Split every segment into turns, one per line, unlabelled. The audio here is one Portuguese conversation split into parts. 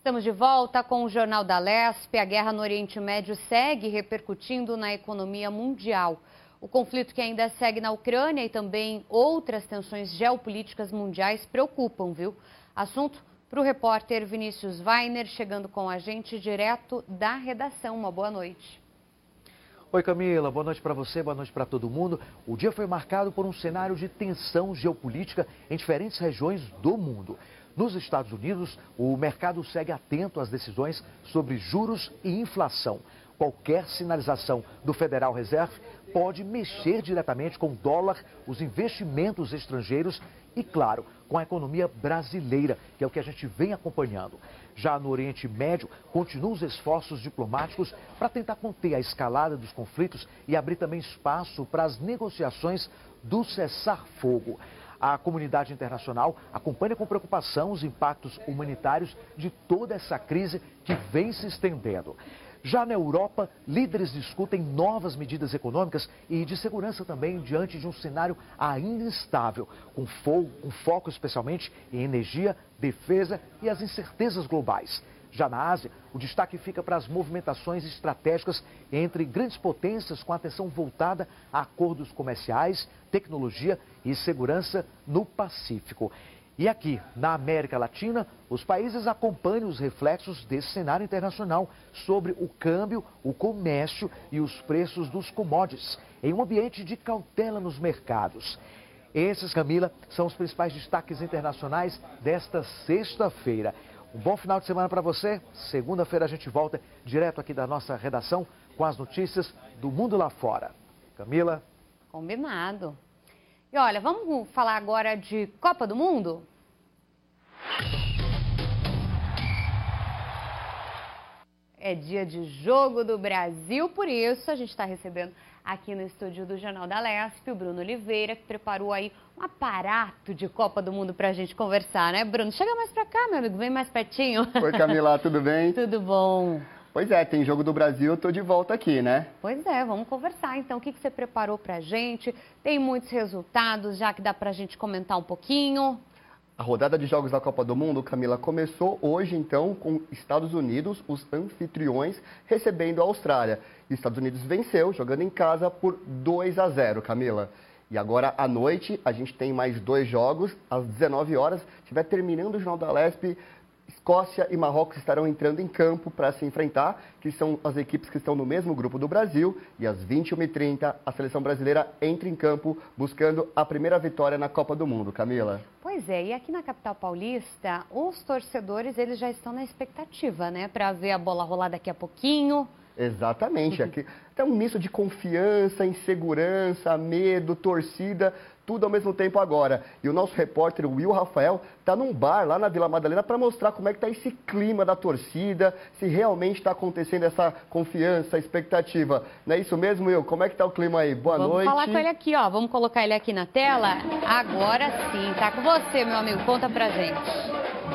Estamos de volta com o Jornal da Lespe. A guerra no Oriente Médio segue repercutindo na economia mundial. O conflito que ainda segue na Ucrânia e também outras tensões geopolíticas mundiais preocupam, viu? Assunto para o repórter Vinícius Weiner, chegando com a gente direto da redação. Uma boa noite.
Oi Camila, boa noite para você, boa noite para todo mundo. O dia foi marcado por um cenário de tensão geopolítica em diferentes regiões do mundo. Nos Estados Unidos, o mercado segue atento às decisões sobre juros e inflação. Qualquer sinalização do Federal Reserve pode mexer diretamente com o dólar, os investimentos estrangeiros e, claro, com a economia brasileira, que é o que a gente vem acompanhando. Já no Oriente Médio, continuam os esforços diplomáticos para tentar conter a escalada dos conflitos e abrir também espaço para as negociações do cessar-fogo. A comunidade internacional acompanha com preocupação os impactos humanitários de toda essa crise que vem se estendendo. Já na Europa, líderes discutem novas medidas econômicas e de segurança também diante de um cenário ainda instável, com foco especialmente em energia, defesa e as incertezas globais. Já na Ásia, o destaque fica para as movimentações estratégicas entre grandes potências com atenção voltada a acordos comerciais, tecnologia e segurança no Pacífico. E aqui, na América Latina, os países acompanham os reflexos desse cenário internacional sobre o câmbio, o comércio e os preços dos commodities, em um ambiente de cautela nos mercados. Esses, Camila, são os principais destaques internacionais desta sexta-feira. Um bom final de semana para você. Segunda-feira a gente volta direto aqui da nossa redação com as notícias do mundo lá fora. Camila?
Combinado. E olha, vamos falar agora de Copa do Mundo? É dia de Jogo do Brasil, por isso a gente está recebendo aqui no estúdio do Jornal da Lespe o Bruno Oliveira, que preparou aí um aparato de Copa do Mundo para a gente conversar, né, Bruno? Chega mais para cá, meu amigo, vem mais pertinho.
Oi, Camila, tudo bem?
Tudo bom.
Pois é, tem Jogo do Brasil, eu tô de volta aqui, né?
Pois é, vamos conversar então. O que você preparou pra gente? Tem muitos resultados, já que dá pra gente comentar um pouquinho.
A rodada de jogos da Copa do Mundo, Camila, começou hoje então com Estados Unidos, os anfitriões, recebendo a Austrália. E Estados Unidos venceu, jogando em casa por 2-0, Camila. E agora à noite a gente tem mais 2 jogos, às 19 horas, estiver terminando o Jornal da Lespe. Escócia e Marrocos estarão entrando em campo para se enfrentar, que são as equipes que estão no mesmo grupo do Brasil. E às 21h30, a seleção brasileira entra em campo buscando a primeira vitória na Copa do Mundo. Camila?
Pois é, e aqui na capital paulista, os torcedores eles já estão na expectativa, né? Para ver a bola rolar daqui a pouquinho.
Exatamente. Aqui tem um misto de confiança, insegurança, medo, torcida, tudo ao mesmo tempo agora. E o nosso repórter, o Will Rafael, está num bar lá na Vila Madalena para mostrar como é que está esse clima da torcida, se realmente está acontecendo essa confiança, expectativa. Não é isso mesmo, Will? Como é que está o clima aí? Boa noite.
Vamos falar com ele aqui, ó. Vamos colocar ele aqui na tela? Agora sim. Tá com você, meu amigo. Conta pra gente.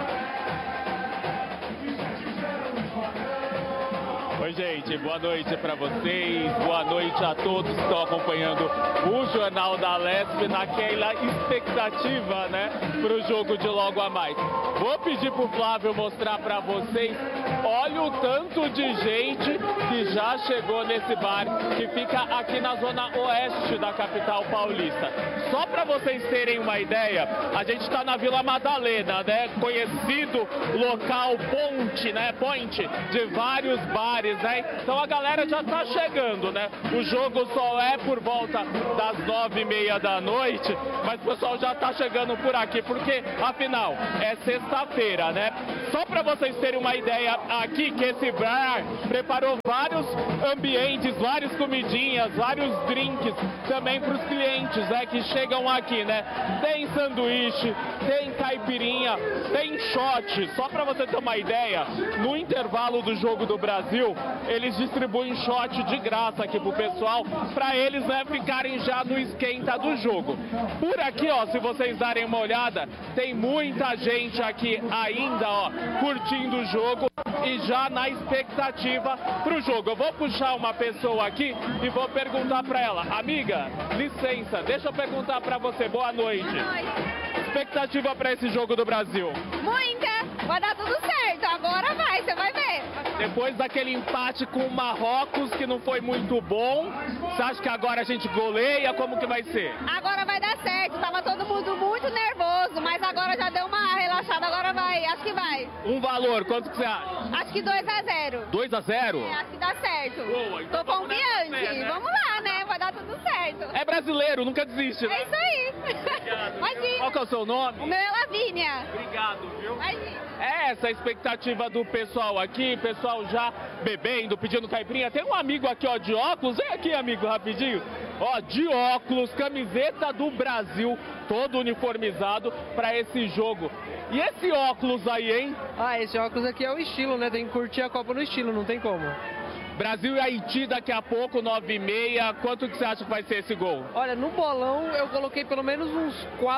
Oi, gente, boa noite para vocês, boa noite a todos que estão acompanhando o Jornal da Lespe naquela expectativa, né, para o jogo de logo a mais. Vou pedir para o Flávio mostrar para vocês, olha o tanto de gente que já chegou nesse bar, que fica aqui na zona oeste da capital paulista. Só para vocês terem uma ideia, a gente está na Vila Madalena, né, conhecido local point de vários bares. Então a galera já está chegando, né? O jogo só é por volta das 9h30 da noite, mas o pessoal já está chegando por aqui, porque afinal é sexta-feira, né? Só para vocês terem uma ideia aqui, que esse bar preparou vários ambientes, várias comidinhas, vários drinks também para os clientes, né, que chegam aqui, né? Tem sanduíche, tem caipirinha, tem shot. Só para você ter uma ideia, no intervalo do Jogo do Brasil, eles distribuem shot de graça aqui pro pessoal, para eles, né, ficarem já no esquenta do jogo. Por aqui, ó, se vocês darem uma olhada, tem muita gente aqui ainda, ó, curtindo o jogo e já na expectativa pro jogo. Eu vou puxar uma pessoa aqui e vou perguntar para ela. Amiga, licença, deixa eu perguntar para você. Boa noite.
Boa noite.
Expectativa para esse Jogo do Brasil?
Muita! Vai dar tudo certo, agora vai!
depois daquele empate com o Marrocos, que não foi muito bom, você acha que agora a gente goleia? Como que vai ser?
Agora vai dar certo, tava todo mundo muito nervoso, mas agora já deu uma relaxada, agora vai, acho que vai.
Um valor, quanto que você acha?
Acho que 2-0.
2-0?
Acho que dá certo.
Boa, então
tô confiante,
né?
Vamos lá, né? Vai dar tudo certo.
É brasileiro, nunca desiste, né?
É isso aí.
Obrigado.
Imagina.
Qual que é o seu nome?
O meu é Lavínia.
Obrigado, viu?
Imagina.
É essa a expectativa do pessoal aqui, pessoal já bebendo, pedindo caipirinha. Tem um amigo aqui, ó, de óculos. Vem aqui, amigo, rapidinho. Ó, de óculos, camiseta do Brasil, todo uniformizado para esse jogo. E esse óculos aí, hein?
Ah, esse óculos aqui é o estilo, né? Tem que curtir a Copa no estilo, não tem como.
Brasil e Haiti daqui a pouco, 9h30. Quanto que você acha que vai ser esse gol?
Olha, no bolão eu coloquei pelo menos uns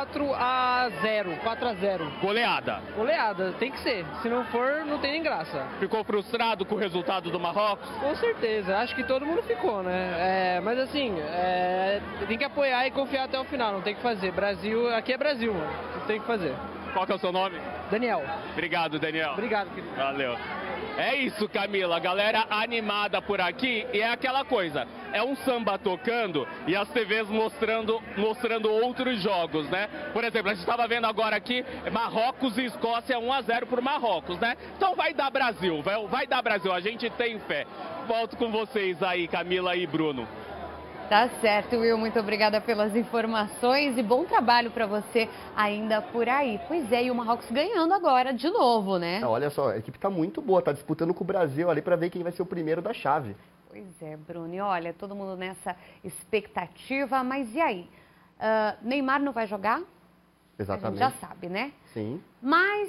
4-0.
Goleada.
Goleada, tem que ser. Se não for, não tem nem graça.
Ficou frustrado com o resultado do Marrocos?
Com certeza, acho que todo mundo ficou, né? Mas assim, tem que apoiar e confiar até o final, não tem que fazer. Brasil, aqui é Brasil, mano. Não tem que fazer.
Qual que é o seu nome?
Daniel.
Obrigado, Daniel.
Obrigado, querido.
Valeu. É isso, Camila, a galera animada por aqui e é aquela coisa, é um samba tocando e as TVs mostrando outros jogos, né? Por exemplo, a gente estava vendo agora aqui Marrocos e Escócia 1-0 por Marrocos, né? Então vai dar Brasil, vai dar Brasil, a gente tem fé. Volto com vocês aí, Camila e Bruno.
Tá certo, Will. Muito obrigada pelas informações e bom trabalho para você ainda por aí. Pois é, e o Marrocos ganhando agora de novo, né?
Olha só, a equipe tá muito boa, tá disputando com o Brasil ali para ver quem vai ser o primeiro da chave.
Pois é, Bruno. E olha, todo mundo nessa expectativa, mas e aí? Neymar não vai jogar?
Exatamente.
A gente já sabe, né?
Sim.
Mas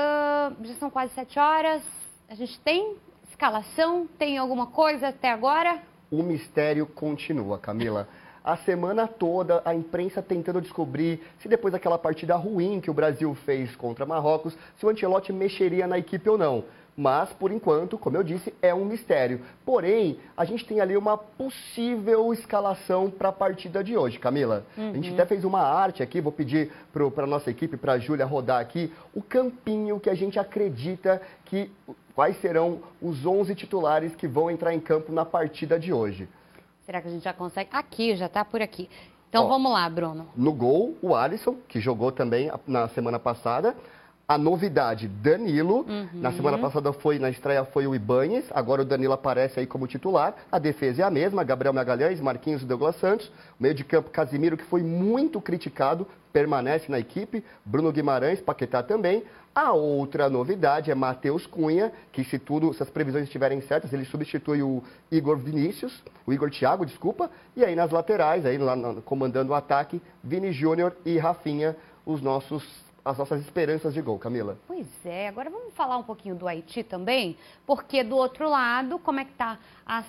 já são quase 7 horas, a gente tem escalação, tem alguma coisa até agora?
O mistério continua, Camila. A semana toda, a imprensa tentando descobrir se depois daquela partida ruim que o Brasil fez contra Marrocos, se o Ancelotti mexeria na equipe ou não. Mas, por enquanto, como eu disse, é um mistério. Porém, a gente tem ali uma possível escalação para a partida de hoje, Camila. A gente até fez uma arte aqui, vou pedir para a nossa equipe, para a Júlia rodar aqui, o campinho que a gente acredita que... Quais serão os 11 titulares que vão entrar em campo na partida de hoje?
Será que a gente já consegue? Aqui, já está por aqui. Então vamos lá, Bruno.
No gol, o Alisson, que jogou também na semana passada. A novidade, Danilo. Na semana passada na estreia foi o Ibáñez. Agora o Danilo aparece aí como titular. A defesa é a mesma, Gabriel Magalhães, Marquinhos e Douglas Santos. O meio de campo, Casimiro, que foi muito criticado, permanece na equipe. Bruno Guimarães, Paquetá também. A outra novidade é Matheus Cunha, que se as previsões estiverem certas, ele substitui o Igor Thiago, desculpa. E aí nas laterais, aí lá comandando o ataque, Vini Júnior e Rafinha, as nossas esperanças de gol, Camila.
Pois é, agora vamos falar um pouquinho do Haiti também, porque do outro lado, como é que está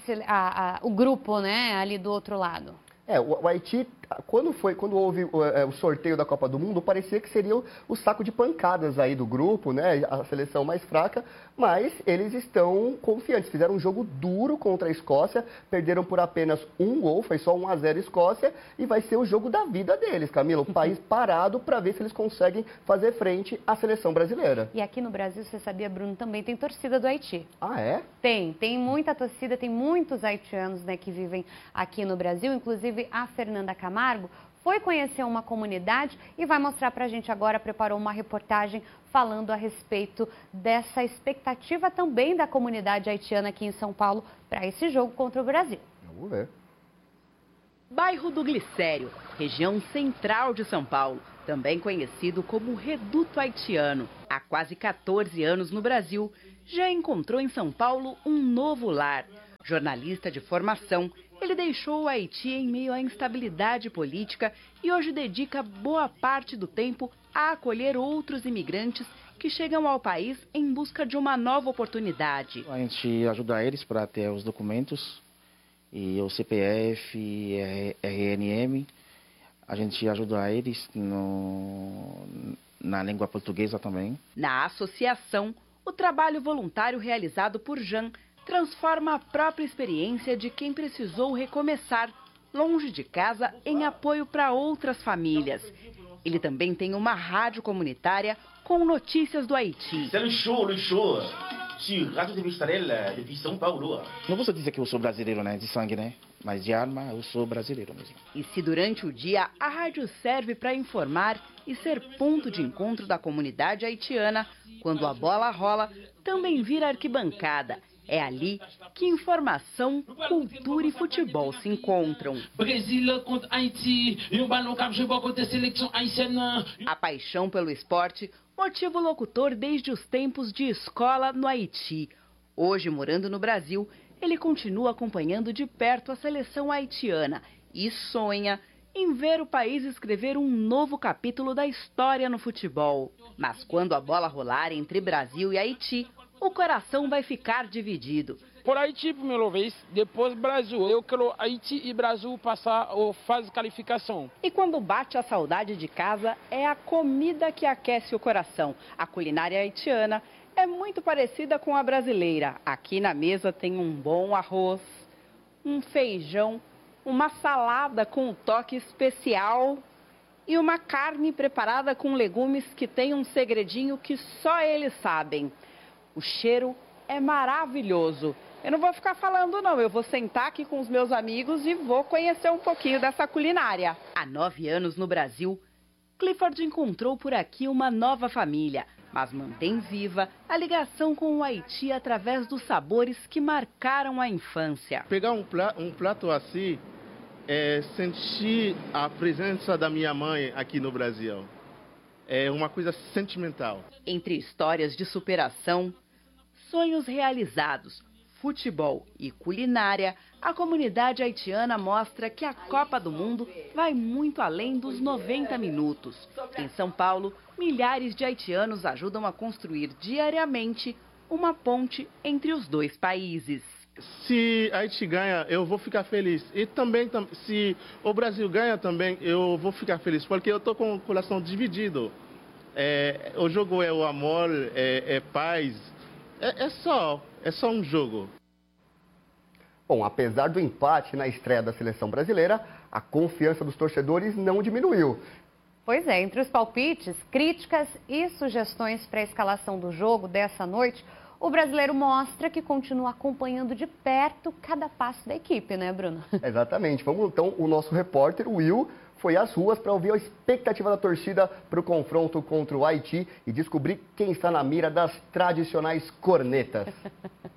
o grupo, né, ali do outro lado?
O Haiti, quando houve o sorteio da Copa do Mundo, parecia que seria o saco de pancadas aí do grupo, né? A seleção mais fraca, mas eles estão confiantes. Fizeram um jogo duro contra a Escócia, perderam por apenas um gol, foi só 1-0 Escócia, e vai ser o jogo da vida deles, Camila. O país parado para ver se eles conseguem fazer frente à seleção brasileira.
E aqui no Brasil, você sabia, Bruno, também tem torcida do Haiti.
Ah, é?
Tem muita torcida, tem muitos haitianos, né, que vivem aqui no Brasil, inclusive a Fernanda Camargo foi conhecer uma comunidade e vai mostrar pra gente agora, preparou uma reportagem falando a respeito dessa expectativa também da comunidade haitiana aqui em São Paulo para esse jogo contra o Brasil.
Vamos ver.
Bairro do Glicério, região central de São Paulo, também conhecido como Reduto Haitiano. Há quase 14 anos no Brasil, já encontrou em São Paulo um novo lar. Jornalista de formação, ele deixou o Haiti em meio à instabilidade política e hoje dedica boa parte do tempo a acolher outros imigrantes que chegam ao país em busca de uma nova oportunidade.
A gente ajuda eles para ter os documentos, e o CPF, e RNM. A gente ajuda eles na língua portuguesa também.
Na associação, o trabalho voluntário realizado por Jean transforma a própria experiência de quem precisou recomeçar longe de casa em apoio para outras famílias. Ele também tem uma rádio comunitária com notícias do Haiti.
C'est le show, le show. sur Radio TV Estarela, depuis São Paulo.
Não posso dizer que eu sou brasileiro, né, de sangue, né? Mas de alma eu sou brasileiro mesmo.
E se durante o dia a rádio serve para informar e ser ponto de encontro da comunidade haitiana, quando a bola rola, também vira arquibancada. É ali que informação, cultura e futebol se encontram.
Brasil contra Haiti, e o balão cap jogou contra a seleção haitiana.
A paixão pelo esporte motiva o locutor desde os tempos de escola no Haiti. Hoje, morando no Brasil, ele continua acompanhando de perto a seleção haitiana e sonha em ver o país escrever um novo capítulo da história no futebol. Mas quando a bola rolar entre Brasil e Haiti, o coração vai ficar dividido.
Por Haiti, primeira vez, depois Brasil. Eu quero Haiti e Brasil passar a fase de qualificação.
E quando bate a saudade de casa, é a comida que aquece o coração. A culinária haitiana é muito parecida com a brasileira. Aqui na mesa tem um bom arroz, um feijão, uma salada com um toque especial e uma carne preparada com legumes que tem um segredinho que só eles sabem. O cheiro é maravilhoso. Eu não vou ficar falando não, eu vou sentar aqui com os meus amigos e vou conhecer um pouquinho dessa culinária. Há 9 anos no Brasil, Clifford encontrou por aqui uma nova família, mas mantém viva a ligação com o Haiti através dos sabores que marcaram a infância.
Pegar um prato assim, sentir a presença da minha mãe aqui no Brasil. É uma coisa sentimental.
Entre histórias de superação, sonhos realizados, futebol e culinária, a comunidade haitiana mostra que a Copa do Mundo vai muito além dos 90 minutos. Em São Paulo, milhares de haitianos ajudam a construir diariamente uma ponte entre os dois países.
Se Haiti ganha, eu vou ficar feliz. E também, se o Brasil ganha também, eu vou ficar feliz, porque eu estou com o coração dividido. O jogo é o amor, é paz. É só um jogo.
Bom, apesar do empate na estreia da seleção brasileira, a confiança dos torcedores não diminuiu.
Pois é, entre os palpites, críticas e sugestões para a escalação do jogo dessa noite, o brasileiro mostra que continua acompanhando de perto cada passo da equipe, né, Bruno?
Exatamente. Vamos então, o nosso repórter, o Will, foi às ruas para ouvir a expectativa da torcida para o confronto contra o Haiti e descobrir quem está na mira das tradicionais cornetas.